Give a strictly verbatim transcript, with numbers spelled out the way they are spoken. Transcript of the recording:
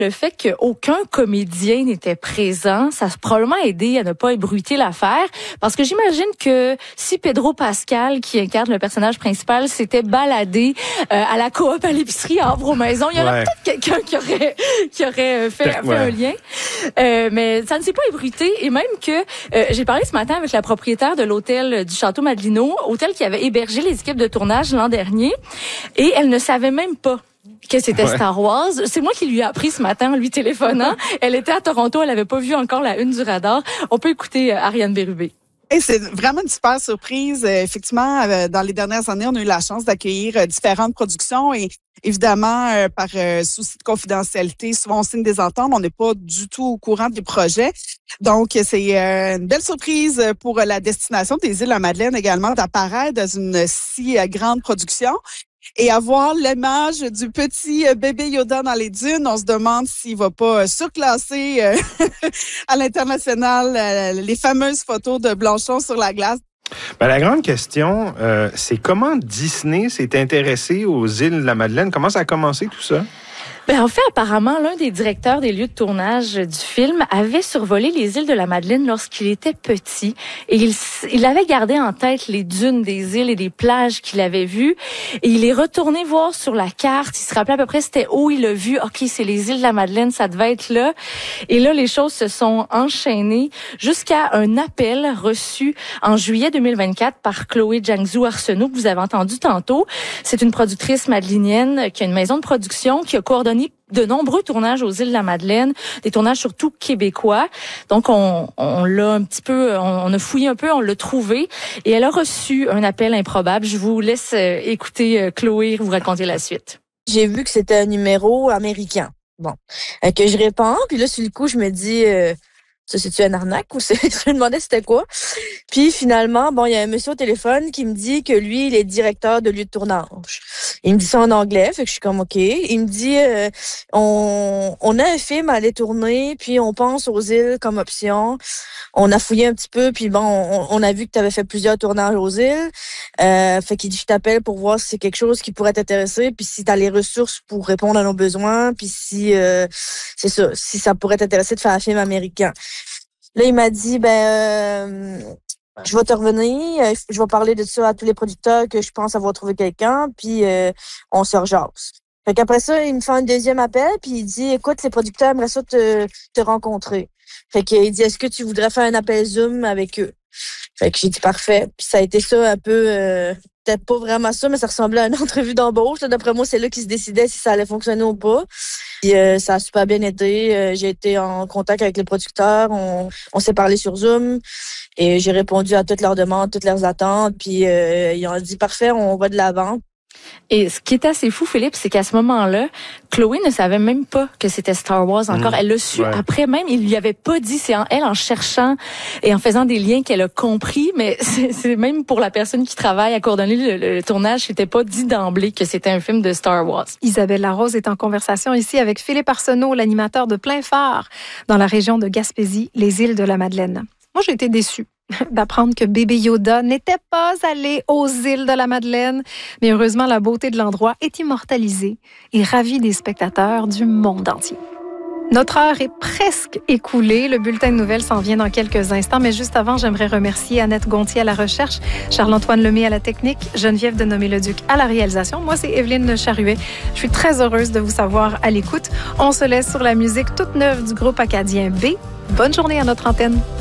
Le fait qu'aucun comédien n'était présent, ça a probablement aidé à ne pas ébruiter l'affaire. Parce que j'imagine que si Pedro Pascal, qui incarne le personnage principal, s'était baladé euh, à la coop à l'épicerie à Havre-aux-Maisons, il y aurait ouais. peut-être quelqu'un qui aurait qui aurait fait, fait ouais. un lien. Euh, mais ça ne s'est pas ébruité. Et même que euh, j'ai parlé ce matin avec la propriétaire de l'hôtel du Château Madelino, hôtel qui avait hébergé les équipes de tournage l'an dernier, et elle ne savait même pas que c'était ouais. Star Wars. C'est moi qui lui ai appris ce matin en lui téléphonant. Elle était à Toronto, elle avait pas vu encore la une du radar. On peut écouter euh, Ariane Bérubé. Et c'est vraiment une super surprise. Euh, effectivement, euh, dans les dernières années, on a eu la chance d'accueillir euh, différentes productions et évidemment, euh, par euh, souci de confidentialité, souvent on signe des ententes, on n'est pas du tout au courant des projets. Donc, c'est euh, une belle surprise pour la destination des Îles-de-la-Madeleine également d'apparaître dans une si euh, grande production. Et avoir l'image du petit bébé Yoda dans les dunes, on se demande s'il va pas surclasser euh, à l'international euh, les fameuses photos de Blanchon sur la glace. Ben, la grande question, euh, c'est comment Disney s'est intéressé aux îles de la Madeleine? Comment ça a commencé tout ça? Ben, en fait, apparemment, l'un des directeurs des lieux de tournage du film avait survolé les îles de la Madeleine lorsqu'il était petit et il, il avait gardé en tête les dunes des îles et des plages qu'il avait vues et il est retourné voir sur la carte. Il se rappelait à peu près c'était où il a vu. OK, c'est les îles de la Madeleine, ça devait être là. Et là, les choses se sont enchaînées jusqu'à un appel reçu en juillet deux mille vingt-quatre par Chloé Jiangsu Arsenault que vous avez entendu tantôt. C'est une productrice madelinienne qui a une maison de production qui a coordonné de nombreux tournages aux îles de la Madeleine, des tournages surtout québécois. Donc, on, on l'a un petit peu, on, on a fouillé un peu, on l'a trouvé et elle a reçu un appel improbable. Je vous laisse euh, écouter euh, Chloé vous raconter la suite. J'ai vu que c'était un numéro américain. Bon, euh, que je réponds, puis là, sur le coup, je me dis... Euh, Ça, c'est-tu une arnaque ou c'est... Je me demandais c'était quoi. Puis finalement, bon, il y a un monsieur au téléphone qui me dit que lui, il est directeur de lieu de tournage. Il me dit ça en anglais, fait que je suis comme OK. Il me dit, euh, on, on a un film à aller tourner, puis on pense aux îles comme option. On a fouillé un petit peu, puis bon, on, on a vu que tu avais fait plusieurs tournages aux îles. Euh, fait qu'il dit, je t'appelle pour voir si c'est quelque chose qui pourrait t'intéresser, puis si tu as les ressources pour répondre à nos besoins, puis si, euh, c'est ça, si ça pourrait t'intéresser de faire un film américain. Là, il m'a dit, ben, euh, je vais te revenir, je vais parler de ça à tous les producteurs que je pense avoir trouvé quelqu'un, puis euh, on se rejase. Fait qu'après ça, il me fait un deuxième appel, puis il dit, écoute, les producteurs aimeraient ça te, te rencontrer. Fait qu'il dit, est-ce que tu voudrais faire un appel Zoom avec eux? Fait que j'ai dit, parfait. Puis ça a été ça un peu, euh, peut-être pas vraiment ça, mais ça ressemblait à une entrevue d'embauche. Là, d'après moi, c'est là qu'ils se décidaient si ça allait fonctionner ou pas. Puis euh, ça a super bien été. Euh, j'ai été en contact avec les producteurs. On, on s'est parlé sur Zoom. Et j'ai répondu à toutes leurs demandes, toutes leurs attentes. Puis euh, ils ont dit, parfait, on va de l'avant. Et ce qui est assez fou, Philippe, c'est qu'à ce moment-là, Chloé ne savait même pas que c'était Star Wars encore. Mmh. Elle l'a su ouais. après même. Il lui avait pas dit. C'est en elle, en cherchant et en faisant des liens qu'elle a compris. Mais c'est, c'est même pour la personne qui travaille à coordonner le, le, le tournage, c'était pas dit d'emblée que c'était un film de Star Wars. Isabelle Larose est en conversation ici avec Philippe Arsenault, l'animateur de Plein Phare dans la région de Gaspésie, les îles de la Madeleine. Moi, j'ai été déçue d'apprendre que bébé Yoda n'était pas allé aux îles de la Madeleine. Mais heureusement, la beauté de l'endroit est immortalisée et ravit des spectateurs du monde entier. Notre heure est presque écoulée. Le bulletin de nouvelles s'en vient dans quelques instants. Mais juste avant, j'aimerais remercier Annette Gontier à la recherche, Charles-Antoine Lemay à la technique, Geneviève de Nomé-le-Duc à la réalisation. Moi, c'est Evelyne Charruet. Je suis très heureuse de vous savoir à l'écoute. On se laisse sur la musique toute neuve du groupe acadien B. Bonne journée à notre antenne.